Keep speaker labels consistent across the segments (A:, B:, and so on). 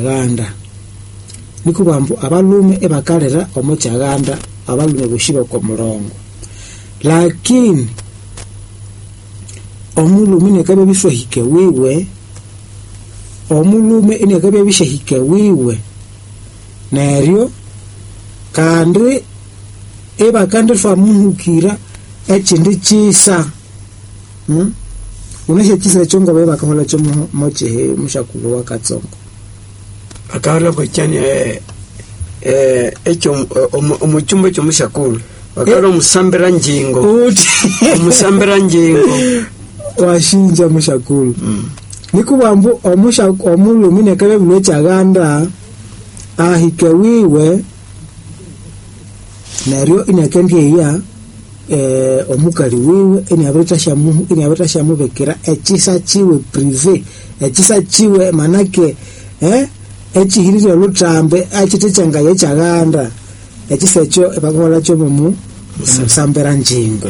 A: chaganda nikubambu abalume ebakalera omo chaganda abalume bushiba kwa murongo lakini omulume nekabe biswahike wiwe omulume nekabe bishahike wiwe neryo kandi ebakandi famuhukira ekindi chisa uneshe chisa chongo beba kahola chomo moche mushakulu wakatsongo
B: akahola kwa chani echo omuchumba cyo mushakulu bakara musambera njingo musambera njingo
A: washinja mushakulu nikubambu omulume nekabe bulo chaganda ahike wiwe neryo inakendi ya omukali wiwe eni abetasha mubekera ekisa chiwe privé ekisa chiwe manake ekihirire lutambe akitechanga yechaganda ekisa echo ebakola cyo mu musambera njingo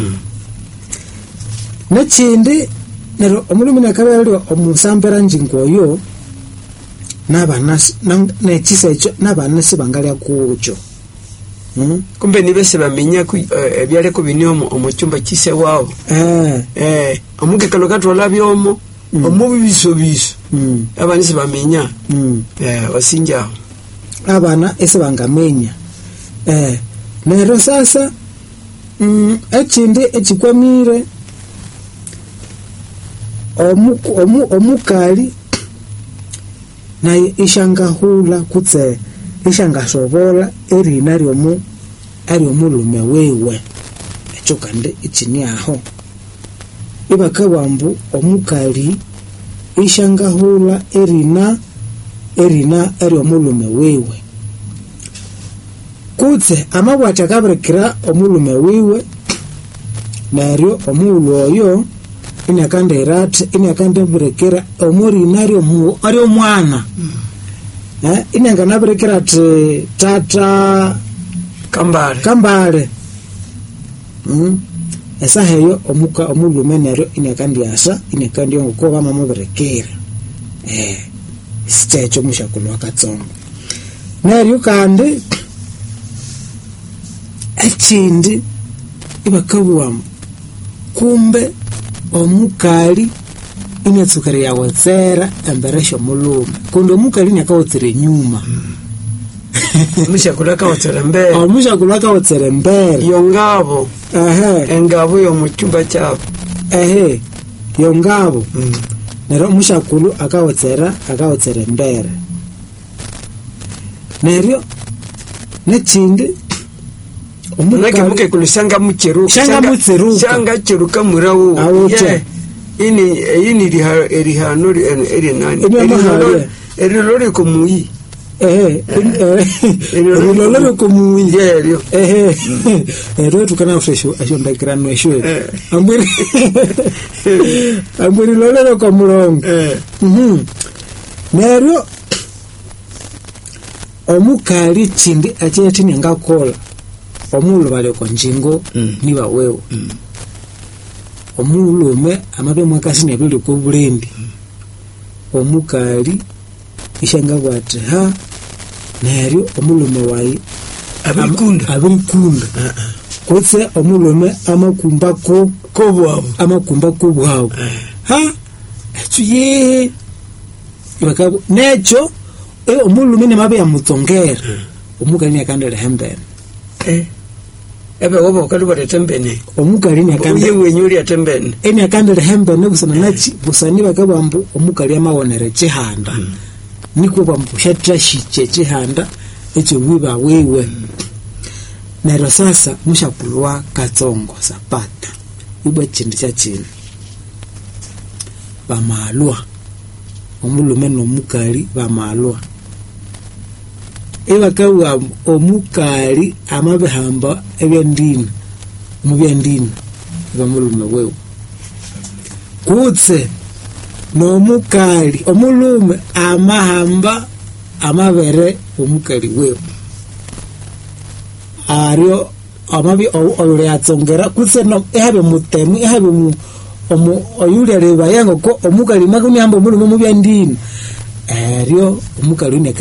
A: nekindi nero omulume nakabali omusambera njingo yo nabanasi nekisa echo nabanasi bangalya kucho
B: kumbe nibese bamenya ku ebyale ko binyomo omuchumba kise wao omuke kalokatwa labyomo omubibiso biso abanisi bamenya wasinja
A: abana ese bangamenya nero sasa ekindi ekikwamire omukali naye ishangahula kutse ishangasobola erina lyomu alyomulume wewe ekyo kandi ikini aho ibakabambu omukali ishangahula erina alyomulume wewe kutse amabwata kabrekera omulume wewe naryo omulu oyo inakande brekera omurina alyomwana inanga nabrekera tata kambale esa heyo omulume neryo inakandi asa inakandi ngoko bama mubrekera sichecho mushakulu wakatsongo neryo kandi ekindi ibakabuwa kumbe omukali inatsukare yawotsera emberesho mulume kundo omukali nyakawotsere nyuma
B: mushakula kawotsere mbere
A: mushakula kawotsere mbere
B: yongabo engabo yo muchumba cyabo
A: yongabo nero mushakulu akawotsere mbere neryo nekindi
B: omukali muke kulisanga mucheruka shanga cheruka murawo ini rihano nani erilore kumuyi
A: erilore kumuyi
B: yeryo
A: ero tukana fresho ashondakira nwesho ambiri lolero komurongo neryo omukali chindi acheti ningakola omulu bale ko njingo niba wewe omulume amabe mwakasi nebili ko bulembi omukali ishanga bwati neryo omulume wayi abikunda kotse omulume amakumba ko bwabo etuye bakabo necho omulume ne mabe yamutongera omukali yakandele hembene
B: ebe wobo kaluba retembene
A: omukali nyakanda
B: yewe nyuri atembene
A: eni akandele hembene busana nachi busani bakabambu omukali amawonere chihanda niko bambu shatra shiche chihanda echo wiba wewe nero sasa mushapulwa katsongo sapata ibo chindi cha chini bamalwa omulume nomukali bamalwa ebakawa omukali amabehamba ebyandina mubyandina bamulume wewe kutse nomukali omulume amahamba amabere omukali wewe aryo amabi olule atsongera kutse no ehabe mutemu ehabe mu oyule reba yango ko omukali makunyamba omulume mubyandina aryo omukali